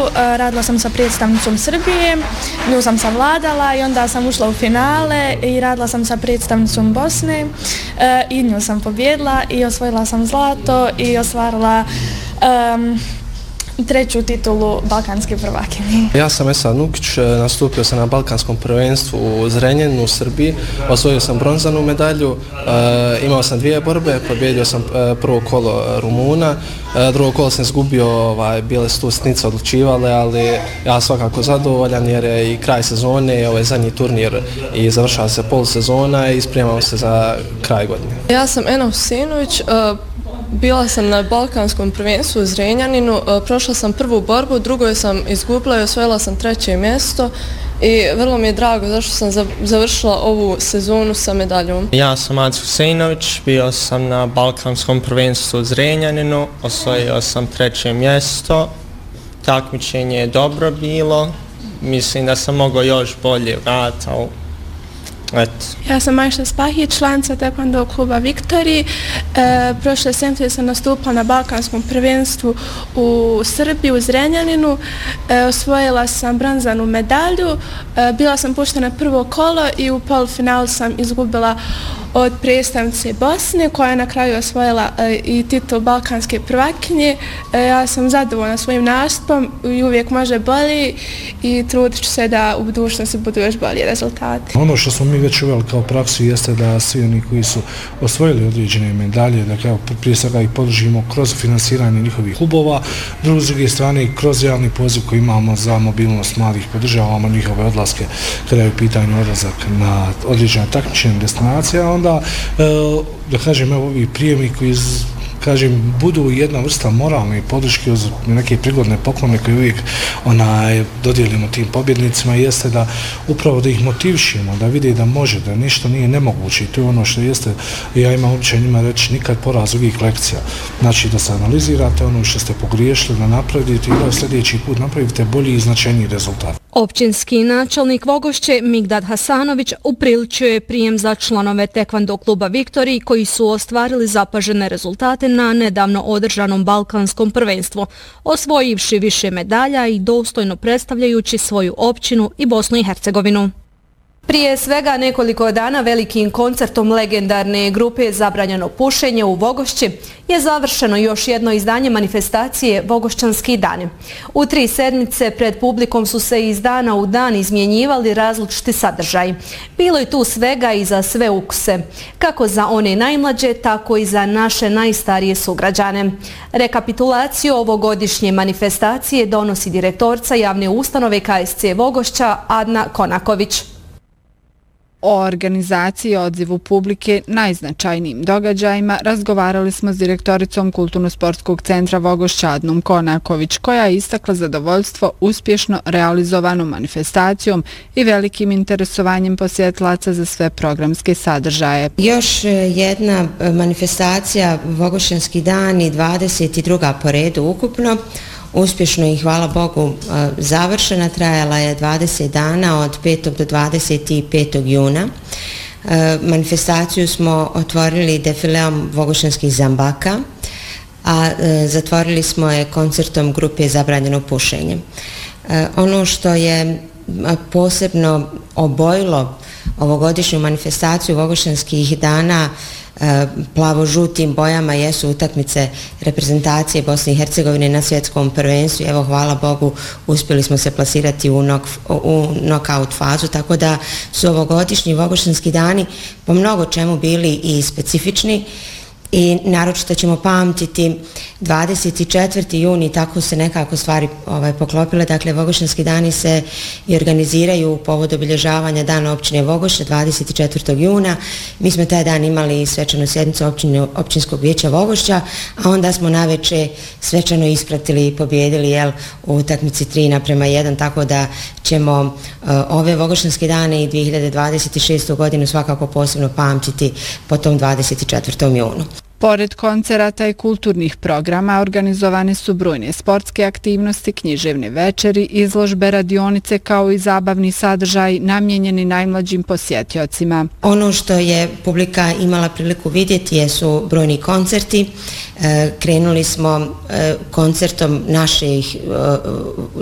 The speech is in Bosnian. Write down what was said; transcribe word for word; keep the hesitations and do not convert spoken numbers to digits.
radila sam sa predstavnicom Srbije, nju sam savladala i onda sam ušla u finale i radila sam sa predstavnicom Bosne i nju sam pobjedila i osvojila sam zlato i ostvarila um, treću titulu balkanske prvakinje. Ja sam Esad Nukić, nastupio sam na balkanskom prvenstvu u Zrenjaninu u Srbiji, osvojio sam bronzanu medalju, e, imao sam dvije borbe, pobjedio sam e, prvo kolo Rumuna, e, drugo kolo sam izgubio, ovaj, bile su tu sitnice odlučivale, ali ja svakako zadovoljan jer je i kraj sezone, ovaj zadnji turnir i završava se polusezona i spremamo se za kraj godine. Ja sam Ena Husinović, uh... bila sam na balkanskom prvenstvu u Zrenjaninu, prošla sam prvu borbu, drugo sam izgubila i osvojila sam treće mjesto i vrlo mi je drago zašto sam završila ovu sezonu sa medaljom. Ja sam Aziz Husinović, bio sam na balkanskom prvenstvu u Zrenjaninu, osvojio sam treće mjesto, takmičenje je dobro bilo, mislim da sam mogao još bolje vrati, ali eto. Ja sam Majša Spahić, članica Taekwondo kluba Viktori. E, prošle sedmice sam nastupila na balkanskom prvenstvu u Srbiji, u Zrenjaninu. E, osvojila sam bronzanu medalju. E, bila sam puštena prvo kolo i u polufinalu sam izgubila od predstavnice Bosne, koja je na kraju osvojila e, i titul balkanske prvakinje. E, ja sam zadovoljna svojim nastupom i uvijek može bolje i trudit ću se da u budućnosti budu još bolji rezultati. Ono što smo mi već uveli kao praksu jeste da svi oni koji su osvojili određene medalje, da kao prije svega ih podržimo kroz finansiranje njihovih klubova, drugo s druge strane kroz javni poziv koji imamo za mobilnost mladih, podržavamo njihove odlaske kada je u pitanju odlazak na određene takmičenje destinacije, onda da kažem evo ovi prijemi koji iz kažem, budu jedna vrsta moralne podrške uz neke prigodne poklone koje uvijek onaj, dodijelimo tim pobjednicima, jeste da upravo da ih motivišemo, da vide da može, da ništa nije nemoguće i to je ono što jeste, ja imam običaj njima reći nikad poraz uvijek lekcija. Znači da se analizirate ono što ste pogriješili, da napravite i da sljedeći put napravite bolji i značajniji rezultat. Općinski načelnik Vogošće Migdad Hasanović upriličio je prijem za članove Taekwondo kluba Viktori koji su ostvarili zapažene rezultate na nedavno održanom balkanskom prvenstvu, osvojivši više medalja i dostojno predstavljajući svoju općinu i Bosnu i Hercegovinu. Prije svega nekoliko dana velikim koncertom legendarne grupe Zabranjeno pušenje u Vogošći je završeno još jedno izdanje manifestacije Vogošćanski dani. U tri sedmice pred publikom su se iz dana u dan izmjenjivali različiti sadržaji. Bilo je tu svega i za sve ukuse, kako za one najmlađe, tako i za naše najstarije sugrađane. Rekapitulaciju ovogodišnje manifestacije donosi direktorca javne ustanove K S C Vogošća Adna Konaković. O organizaciji i odzivu publike najznačajnijim događajima razgovarali smo s direktoricom Kulturno-sportskog centra Vogošća Adnom Konaković, koja je istakla zadovoljstvo uspješno realizovanom manifestacijom i velikim interesovanjem posjetlaca za sve programske sadržaje. Još jedna manifestacija Vogošćanski dani, dvadeset druga po redu ukupno. Uspješno i hvala Bogu završena, trajala je dvadeset dana od petog do dvadeset petog juna. Manifestaciju smo otvorili defileom Vogošćanskih zambaka, a zatvorili smo je koncertom grupe Zabranjeno pušenje. Ono što je posebno obojilo ovogodišnju manifestaciju Vogošćanskih dana plavo-žutim bojama jesu utakmice reprezentacije Bosne i Hercegovine na svjetskom prvenstvu. Evo, hvala Bogu, uspjeli smo se plasirati u, knock, u knockout fazu, tako da su ovogodišnji Vogošćanski dani po mnogo čemu bili i specifični i naročito ćemo pamtiti dvadeset četvrti juni, tako se nekako stvari ovaj, poklopile. Dakle, Vogošćanski dani se i organiziraju povod obilježavanja dana općine Vogošće dvadeset četvrtog juna. Mi smo taj dan imali svečanu sjednicu općine, općinskog vijeća Vogošća, a onda smo naveče svečano ispratili i pobjedili jel, u utakmici tri naprema jedan, tako da ćemo uh, ove Vogošćanske dane i dvije hiljade dvadeset šeste. godinu svakako posebno pamtiti po tom dvadeset četvrtom junu. Pored koncerata i kulturnih programa organizovane su brojne sportske aktivnosti, književne večeri, izložbe, radionice kao i zabavni sadržaj namijenjeni najmlađim posjetiocima. Ono što je publika imala priliku vidjeti jesu brojni koncerti. E, krenuli smo e, koncertom naših